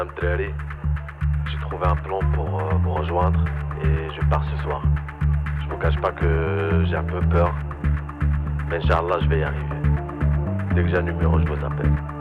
Amdrari, j'ai trouvé un plan pour vous rejoindre et je pars ce soir. Je vous cache pas que j'ai un peu peur, mais Inch'Allah je vais y arriver. Dès que j'ai un numéro, je vous appelle.